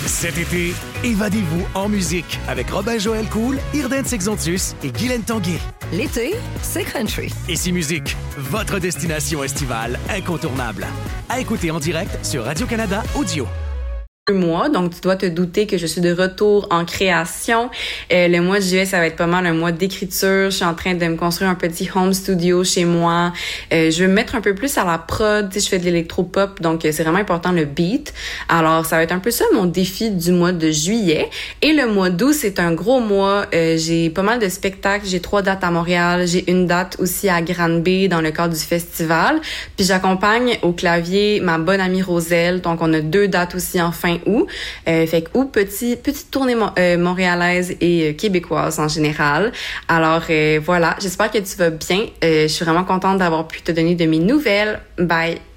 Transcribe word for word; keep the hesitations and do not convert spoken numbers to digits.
Cet été, évadez-vous en musique avec Robin-Joël Cool, Irden Sexontus et Guylaine Tanguay. L'été, c'est country. Ici Musique, votre destination estivale incontournable. À écouter en direct sur Radio-Canada Audio. Mois, donc tu dois te douter que je suis de retour en création. Euh, le mois de juillet, ça va être pas mal un mois d'écriture. Je suis en train de me construire un petit home studio chez moi. Euh, je vais me mettre un peu plus à la prod. Tu sais, je fais de l'électro-pop, donc c'est vraiment important le beat. Alors, ça va être un peu ça mon défi du mois de juillet. Et le mois d'août, c'est un gros mois. Euh, j'ai pas mal de spectacles. J'ai trois dates à Montréal. J'ai une date aussi à Granby dans le cadre du festival. Puis j'accompagne au clavier ma bonne amie Roselle. Donc, on a deux dates aussi en fin août. Euh, fait que août, petit, petite tournée mon, euh, montréalaise et euh, québécoise en général. Alors euh, voilà, j'espère que tu vas bien. Euh, je suis vraiment contente d'avoir pu te donner de mes nouvelles. Bye!